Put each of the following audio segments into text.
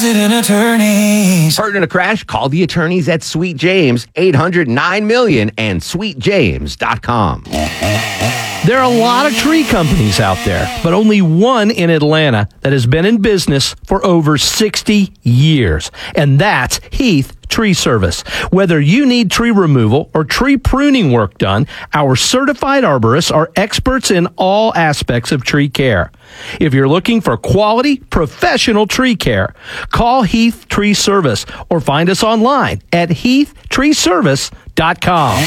Attorneys. Hurt in a crash? Call the attorneys at Sweet James, 800-9Million, and sweetjames.com. There are a lot of tree companies out there, but only one in Atlanta that has been in business for over 60 years, and that's Heath Tree Service. Whether you need tree removal or tree pruning work done, our certified arborists are experts in all aspects of tree care. If you're looking for quality, professional tree care, call Heath Tree Service or find us online at heathtreeservice.com.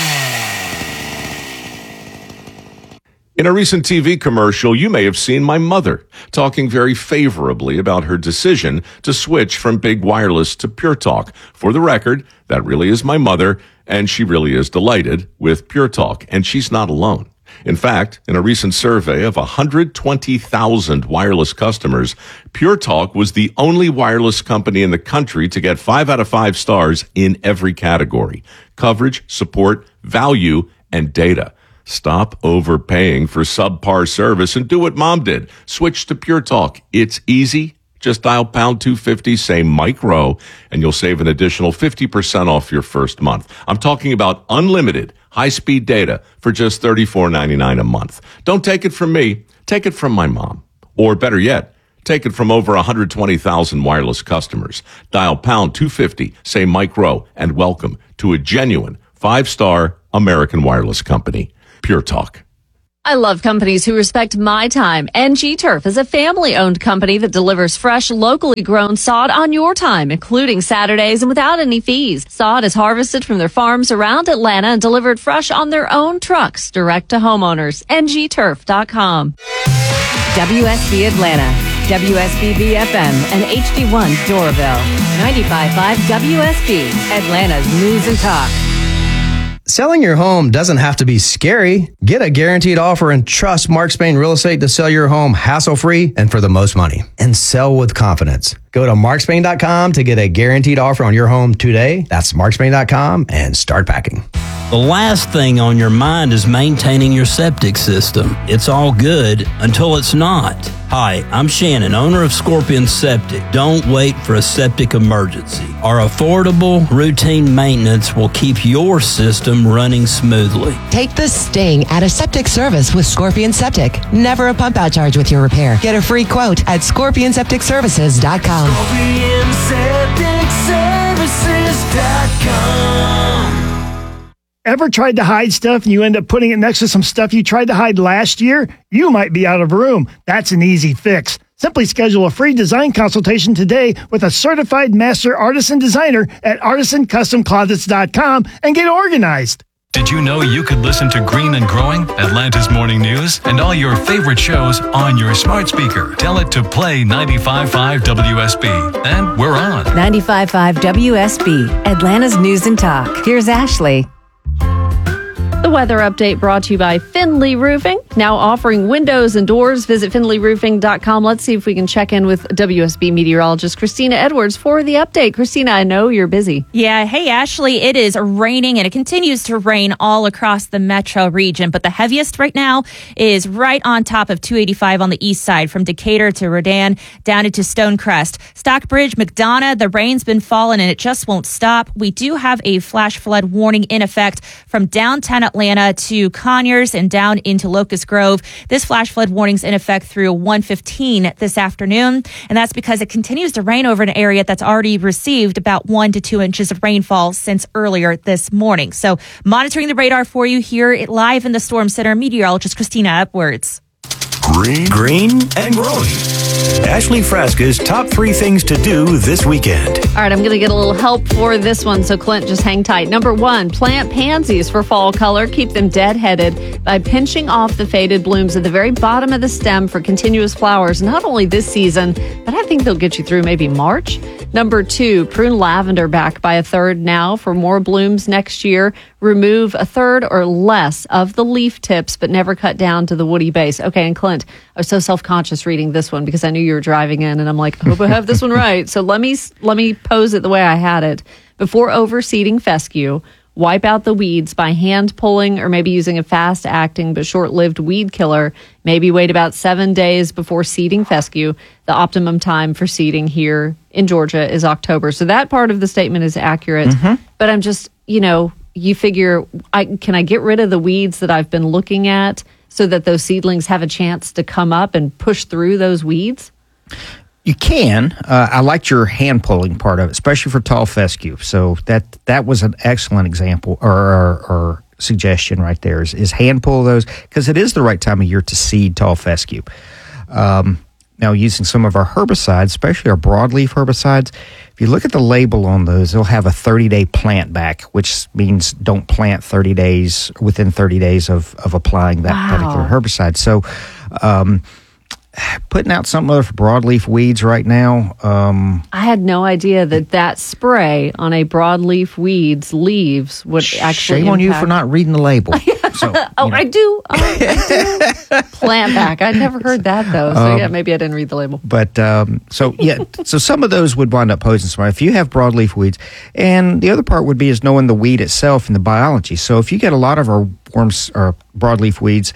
In a recent TV commercial, you may have seen my mother talking very favorably about her decision to switch from big wireless to Pure Talk. For the record, that really is my mother, and she really is delighted with Pure Talk, and she's not alone. In fact, in a recent survey of 120,000 wireless customers, Pure Talk was the only wireless company in the country to get 5 out of 5 stars in every category: coverage, support, value, and data. Stop overpaying for subpar service and do what Mom did. Switch to Pure Talk. It's easy. Just dial pound 250, say Mike Rowe, and you'll save an additional 50% off your first month. I'm talking about unlimited high-speed data for just $34.99 a month. Don't take it from me. Take it from my mom. Or better yet, take it from over 120,000 wireless customers. Dial pound 250, say Mike Rowe, and welcome to a genuine 5-star American wireless company. Pure Talk. I love companies who respect my time. NG Turf is a family-owned company that delivers fresh, locally grown sod on your time, including Saturdays and without any fees. Sod is harvested from their farms around Atlanta and delivered fresh on their own trucks direct to homeowners. ngturf.com. WSB Atlanta, WSBB FM, and HD1 Doraville. 95.5 WSB, Atlanta's News and Talk. Selling your home doesn't have to be scary. Get a guaranteed offer and trust Mark Spain Real Estate to sell your home hassle-free and for the most money. And sell with confidence. Go to markspain.com to get a guaranteed offer on your home today. That's markspain.com and start packing. The last thing on your mind is maintaining your septic system. It's all good until it's not. Hi, I'm Shannon, owner of Scorpion Septic. Don't wait for a septic emergency. Our affordable, routine maintenance will keep your system running smoothly. Take the sting out of septic service with Scorpion Septic. Never a pump out charge with your repair. Get a free quote at scorpionsepticservices.com. ScorpionSepticServices.com. Ever tried to hide stuff and you end up putting it next to some stuff you tried to hide last year? You might be out of room. That's an easy fix. Simply schedule a free design consultation today with a certified master artisan designer at artisancustomclosets.com and get organized. Did you know you could listen to Green and Growing, Atlanta's Morning News, and all your favorite shows on your smart speaker? Tell it to play 95.5 WSB. And we're on. 95.5 WSB, Atlanta's News and Talk. Here's Ashley. The weather update brought to you by Finley Roofing. Now offering windows and doors. Visit finleyroofing.com. Let's see if we can check in with WSB meteorologist Christina Edwards for the update. Christina, I know you're busy. Yeah. Hey, Ashley, it is raining and it continues to rain all across the metro region. But the heaviest right now is right on top of 285 on the east side from Decatur to Rodan down into Stonecrest. Stockbridge, McDonough, the rain's been falling and it just won't stop. We do have a flash flood warning in effect from downtown Atlanta to Conyers and down into Locust Grove. This flash flood warning's in effect through 1:15 this afternoon, and that's because it continues to rain over an area that's already received about 1 to 2 inches of rainfall since earlier this morning. So monitoring the radar for you here live in the Storm Center, meteorologist Christina Edwards. Green and Growing. Ashley Frasca's top 3 things to do this weekend. All right, I'm going to get a little help for this one, so Clint, just hang tight. Number 1, plant pansies for fall color. Keep them dead-headed by pinching off the faded blooms at the very bottom of the stem for continuous flowers, not only this season, but I think they'll get you through maybe March. Number 2, prune lavender back by 1/3 now for more blooms next year. Remove 1/3 or less of the leaf tips, but never cut down to the woody base. Okay, and Clint, I was so self-conscious reading this one because I knew you were driving in, and I'm like, I hope I have this one right. So let me pose it the way I had it. Before overseeding fescue, wipe out the weeds by hand pulling or maybe using a fast-acting but short-lived weed killer. Maybe wait about 7 days before seeding fescue. The optimum time for seeding here in Georgia is October. So that part of the statement is accurate. But I'm just, you figure, can I get rid of the weeds that I've been looking at so that those seedlings have a chance to come up and push through those weeds? You can. I liked your hand pulling part of it, especially for tall fescue. So that was an excellent example or suggestion right there is hand pull those, because it is the right time of year to seed tall fescue. Now, using some of our herbicides, especially our broadleaf herbicides, if you look at the label on those, they'll have a 30-day plant back, which means don't plant within 30 days of applying that particular herbicide. So, putting out something other for broadleaf weeds right now. I had no idea that spray on a broadleaf weed's leaves would actually Shame on you for not reading the label. So, I do. Plant back. I'd never heard that, though. So, maybe I didn't read the label. But, so some of those would wind up posing some. If you have broadleaf weeds, and the other part would be is knowing the weed itself and the biology. So if you get a lot of our worms or broadleaf weeds,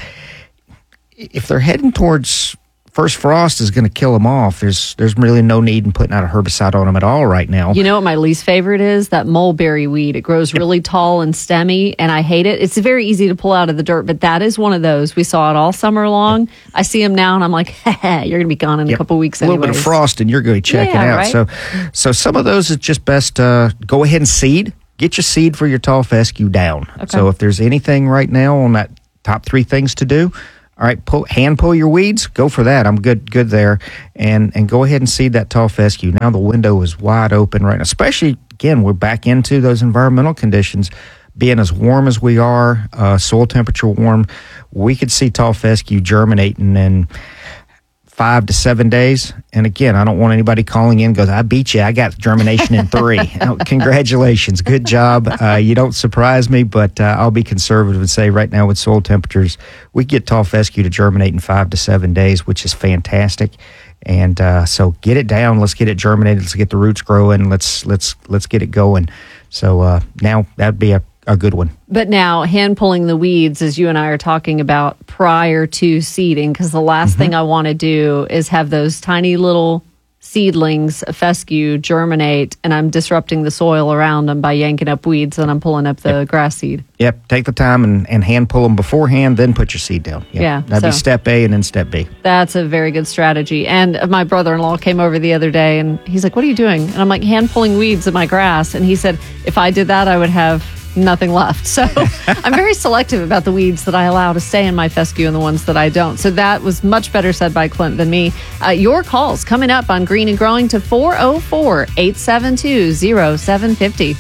if they're heading towards first frost is going to kill them off. There's really no need in putting out a herbicide on them at all right now. You know what my least favorite is? That mulberry weed. It grows really tall and stemmy, and I hate it. It's very easy to pull out of the dirt, but that is one of those. We saw it all summer long. I see them now, and I'm like, you're going to be gone in a couple weeks anyways. A little bit of frost, and you're going to check it out. Right? So some of those is just best go ahead and seed. Get your seed for your tall fescue down. Okay. So if there's anything right now on that top 3 things to do, all right, hand pull your weeds. Go for that. I'm good there, and go ahead and seed that tall fescue. Now the window is wide open right now. Especially again, we're back into those environmental conditions, being as warm as we are, soil temperature warm. We could see tall fescue germinating in 5 to 7 days. And again, I don't want anybody calling in and goes, I beat you. I got germination in 3. Congratulations. Good job. You don't surprise me, but I'll be conservative and say right now with soil temperatures, we get tall fescue to germinate in 5 to 7 days, which is fantastic. And so get it down. Let's get it germinated. Let's get the roots growing. Let's get it going. So now that'd be a good one. But now, hand pulling the weeds, as you and I are talking about, prior to seeding, because the last thing I want to do is have those tiny little seedlings, fescue, germinate, and I'm disrupting the soil around them by yanking up weeds and I'm pulling up the grass seed. Yep. Take the time and hand pull them beforehand, then put your seed down. Yep. Yeah. That'd be step A and then step B. That's a very good strategy. And my brother-in-law came over the other day and he's like, what are you doing? And I'm like, hand pulling weeds in my grass. And he said, if I did that, I would have nothing left. So I'm very selective about the weeds that I allow to stay in my fescue and the ones that I don't. So that was much better said by Clint than me. Your calls coming up on Green and Growing to 404-872-0750.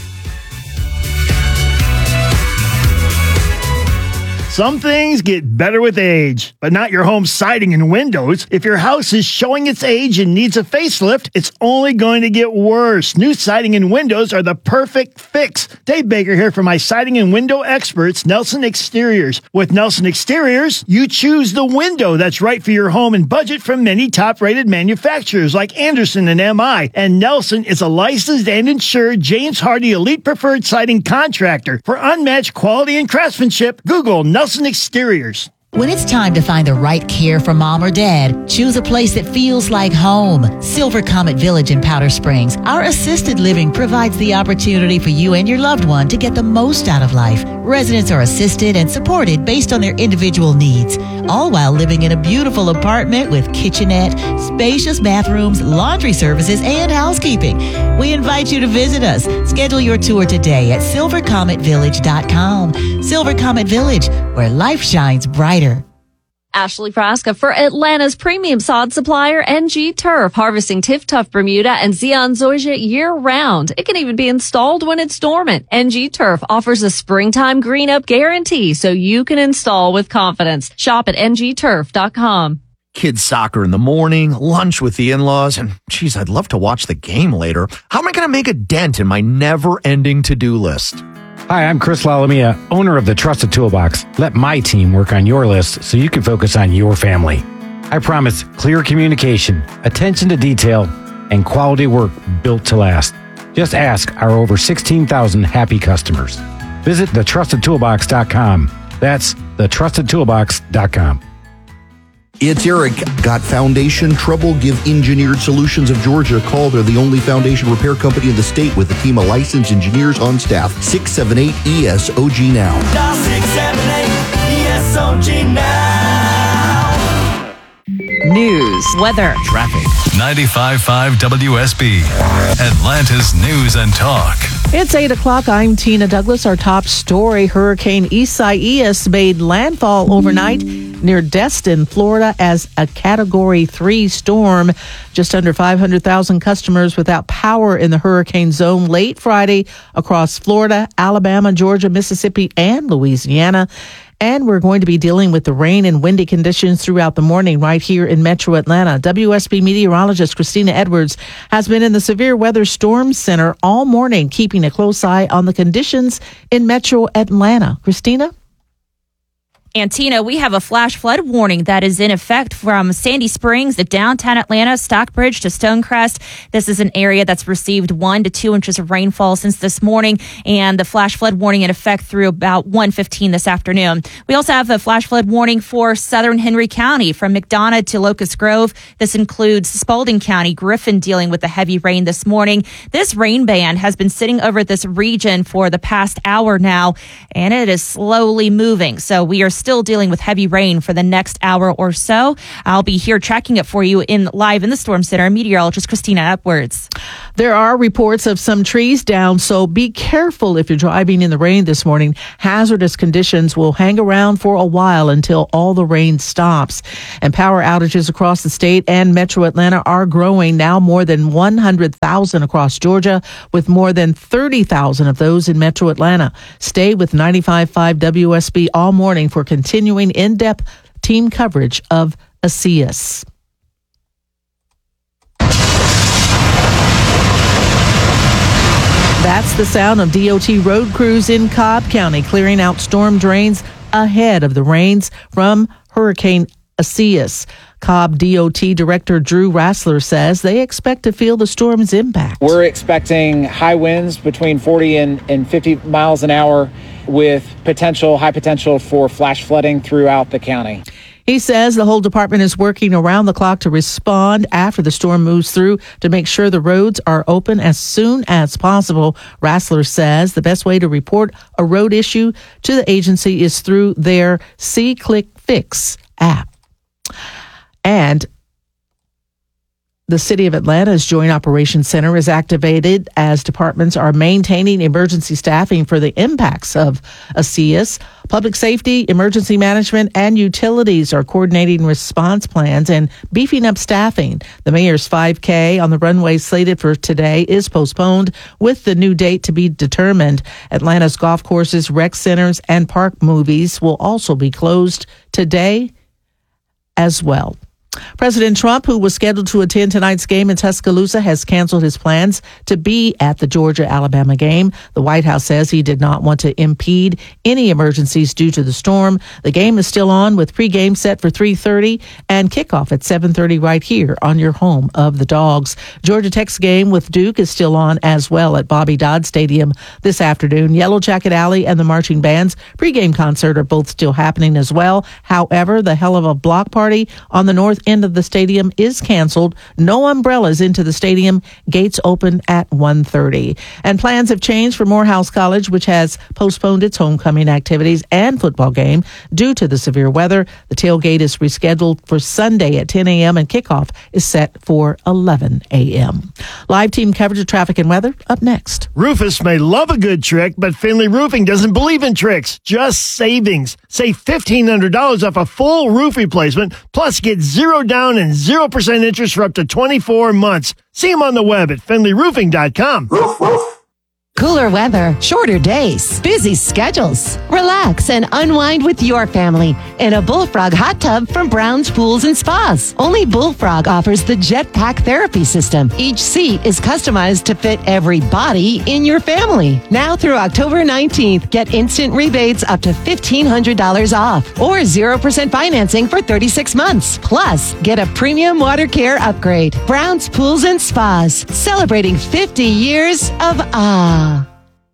Some things get better with age, but not your home siding and windows. If your house is showing its age and needs a facelift, it's only going to get worse. New siding and windows are the perfect fix. Dave Baker here for my siding and window experts, Nelson Exteriors. With Nelson Exteriors, you choose the window that's right for your home and budget from many top-rated manufacturers like Anderson and MI. And Nelson is a licensed and insured James Hardie Elite Preferred Siding contractor. For unmatched quality and craftsmanship, Google Nelson Exteriors. When it's time to find the right care for mom or dad, choose a place that feels like home. Silver Comet Village in Powder Springs. Our assisted living provides the opportunity for you and your loved one to get the most out of life. Residents are assisted and supported based on their individual needs, all while living in a beautiful apartment with kitchenette, spacious bathrooms, laundry services, and housekeeping. We invite you to visit us. Schedule your tour today at silvercometvillage.com. Silver Comet Village, where life shines brighter. Ashley Frasca for Atlanta's premium sod supplier, NG Turf, harvesting Tiff-Tuff Bermuda and Zeon Zoysia year-round. It can even be installed when it's dormant. NG Turf offers a springtime green-up guarantee so you can install with confidence. Shop at ngturf.com. Kids soccer in the morning, lunch with the in-laws, and geez, I'd love to watch the game later. How am I going to make a dent in my never-ending to-do list? Hi, I'm Chris Lalamia, owner of the Trusted Toolbox. Let my team work on your list so you can focus on your family. I promise clear communication, attention to detail, and quality work built to last. Just ask our over 16,000 happy customers. Visit thetrustedtoolbox.com. That's thetrustedtoolbox.com. It's Eric. Got foundation trouble? Give Engineered Solutions of Georgia a call. They're the only foundation repair company in the state with a team of licensed engineers on staff. 678-ESOG now. Dial 678-ESOG now. News, weather, traffic. 95.5 WSB, Atlanta's News and Talk. It's 8 o'clock. I'm Tina Douglas. Our top story, Hurricane Isaias made landfall overnight near Destin, Florida as a Category 3 storm. Just under 500,000 customers without power in the hurricane zone late Friday across Florida, Alabama, Georgia, Mississippi, and Louisiana. And we're going to be dealing with the rain and windy conditions throughout the morning right here in Metro Atlanta. WSB meteorologist Christina Edwards has been in the Severe Weather Storm Center all morning, keeping a close eye on the conditions in Metro Atlanta. Christina? And Tina, we have a flash flood warning that is in effect from Sandy Springs to downtown Atlanta, Stockbridge to Stonecrest. This is an area that's received 1 to 2 inches of rainfall since this morning, and the flash flood warning in effect through about 1:15 this afternoon. We also have a flash flood warning for southern Henry County from McDonough to Locust Grove. This includes Spalding County, Griffin dealing with the heavy rain this morning. This rain band has been sitting over this region for the past hour now, and it is slowly moving. So we are still dealing with heavy rain for the next hour or so. I'll be here tracking it for you live in the Storm Center. Meteorologist Christina Edwards. There are reports of some trees down, so be careful if you're driving in the rain this morning. Hazardous conditions will hang around for a while until all the rain stops. And power outages across the state and Metro Atlanta are growing, now more than 100,000 across Georgia, with more than 30,000 of those in Metro Atlanta. Stay with 95.5 WSB all morning for continuing in-depth team coverage of Isaias. That's the sound of DOT road crews in Cobb County clearing out storm drains ahead of the rains from Hurricane Isaias. Cobb DOT Director Drew Rassler says they expect to feel the storm's impact. We're expecting high winds between 40 and 50 miles an hour with high potential for flash flooding throughout the county. He says the whole department is working around the clock to respond after the storm moves through to make sure the roads are open as soon as possible. Rassler says the best way to report a road issue to the agency is through their SeeClickFix app. And the City of Atlanta's Joint Operations Center is activated as departments are maintaining emergency staffing for the impacts of Isaias. Public safety, emergency management, and utilities are coordinating response plans and beefing up staffing. The mayor's 5K on the runway slated for today is postponed with the new date to be determined. Atlanta's golf courses, rec centers, and park movies will also be closed today as well. President Trump, who was scheduled to attend tonight's game in Tuscaloosa, has canceled his plans to be at the Georgia-Alabama game. The White House says he did not want to impede any emergencies due to the storm. The game is still on with pregame set for 3:30 and kickoff at 7:30 right here on your home of the Dogs. Georgia Tech's game with Duke is still on as well at Bobby Dodd Stadium this afternoon. Yellow Jacket Alley and the Marching Band's pregame concert are both still happening as well. However, the Hell of a Block Party on the north end of the stadium is canceled. No umbrellas into the stadium. Gates open at 1:30. And plans have changed for Morehouse College, which has postponed its homecoming activities and football game due to the severe weather. The tailgate is rescheduled for Sunday at 10 a.m. and kickoff is set for 11 a.m. Live team coverage of traffic and weather up next. Rufus may love a good trick, but Finley Roofing doesn't believe in tricks, just savings. Save $1,500 off a full roof replacement, plus get 0 down and 0% interest for up to 24 months. See them on the web at finleyroofing.com. Cooler weather, shorter days, busy schedules. Relax and unwind with your family in a Bullfrog hot tub from Brown's Pools and Spas. Only Bullfrog offers the Jetpack therapy system. Each seat is customized to fit every body in your family. Now through October 19th, get instant rebates up to $1,500 off or 0% financing for 36 months. Plus, get a premium water care upgrade. Brown's Pools and Spas, celebrating 50 years of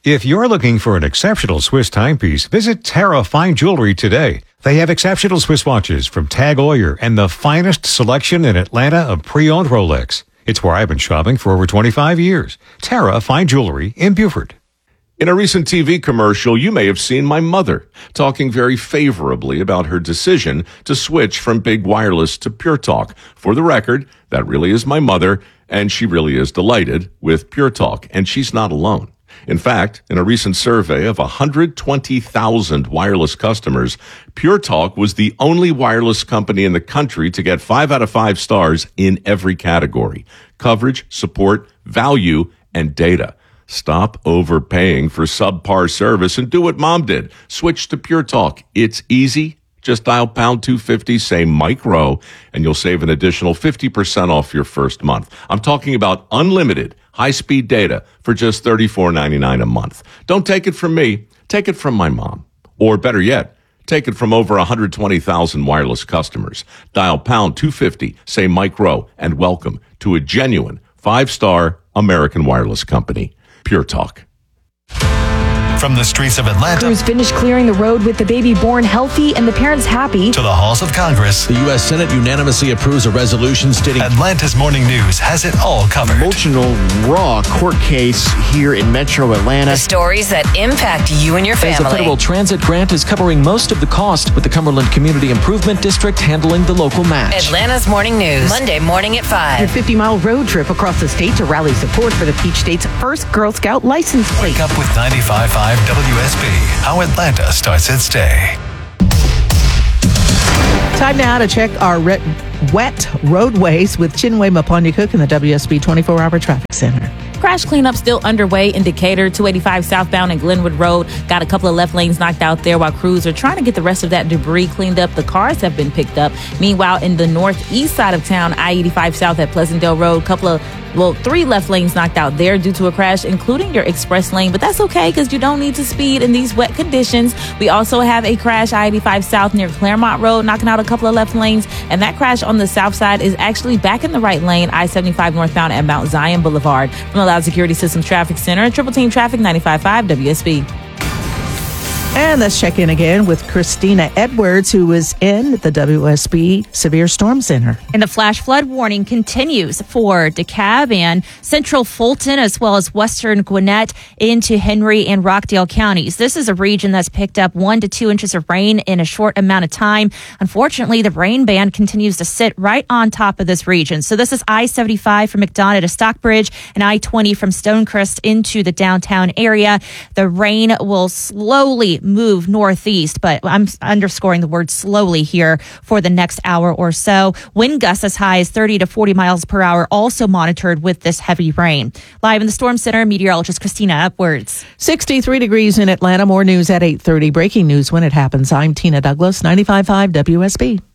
If you're looking for an exceptional Swiss timepiece, visit Terra Fine Jewelry today. They have exceptional Swiss watches from Tag Heuer and the finest selection in Atlanta of pre-owned Rolex. It's where I've been shopping for over 25 years. Terra Fine Jewelry in Beaufort. In a recent TV commercial, you may have seen my mother talking very favorably about her decision to switch from big wireless to Pure Talk. For the record, that really is my mother, and she really is delighted with Pure Talk, and she's not alone. In fact, in a recent survey of 120,000 wireless customers, Pure Talk was the only wireless company in the country to get 5 out of 5 stars in every category: coverage, support, value, and data. Stop overpaying for subpar service and do what Mom did. Switch to Pure Talk. It's easy. Just dial pound 250, say Mike Rowe, and you'll save an additional 50% off your first month. I'm talking about unlimited high-speed data for just $34.99 a month. Don't take it from me. Take it from my mom. Or better yet, take it from over 120,000 wireless customers. Dial pound 250, say Mike Rowe, and welcome to a genuine 5-star American wireless company. Pure Talk. From the streets of Atlanta Crews finished clearing the road with the baby born healthy and the parents happy. to the halls of Congress, The U.S. Senate unanimously approves a resolution stating Atlanta's Morning News has it all covered. Emotional, raw court case here in Metro Atlanta. The stories that impact you and your as the family. federal transit grant is covering most of the cost, with the Cumberland Community Improvement District handling the local match. Atlanta's Morning News, Monday morning at 5. A 50-mile road trip across the state to rally support for the Peach State's first Girl Scout license plate. Wake up with 95.5 WSB. How Atlanta starts its day. Time now to check our wet roadways with Chinwe Mapanya-Cook in the WSB 24-hour traffic center. Crash cleanup still underway in Decatur, 285 southbound and Glenwood Road. Got a couple of left lanes knocked out there while crews are trying to get the rest of that debris cleaned up. The cars have been picked up. Meanwhile, in the northeast side of town, I-85 south at Pleasantdale Road, 3 left lanes knocked out there due to a crash, including your express lane. But that's okay because you don't need to speed in these wet conditions. We also have a crash I-85 south near Claremont Road, knocking out a couple of left lanes. And that crash on the south side is actually back in the right lane, I-75 northbound at Mount Zion Boulevard. From the Loud Security Systems Traffic Center, Triple Team Traffic 95.5 WSB. And let's check in again with Christina Edwards, who is in the WSB Severe Storm Center. And the flash flood warning continues for DeKalb and Central Fulton, as well as Western Gwinnett into Henry and Rockdale counties. This is a region that's picked up 1 to 2 inches of rain in a short amount of time. Unfortunately, the rain band continues to sit right on top of this region. So this is I-75 from McDonough to Stockbridge and I-20 from Stonecrest into the downtown area. The rain will slowly move northeast, but I'm underscoring the word slowly here for the next hour or so. Wind gusts as high as 30 to 40 miles per hour also monitored with this heavy rain. Live in the Storm Center, meteorologist Christina Edwards. 63 degrees in Atlanta. More news at 8:30. Breaking news when it happens. I'm Tina Douglas, 95.5 WSB.